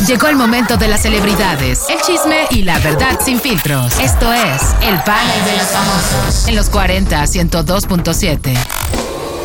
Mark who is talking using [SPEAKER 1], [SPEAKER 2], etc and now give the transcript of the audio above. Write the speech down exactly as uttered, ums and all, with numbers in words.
[SPEAKER 1] Llegó el momento de las celebridades, el chisme y la verdad sin filtros. Esto es El Panel de los Famosos en los cuarenta, ciento dos punto siete.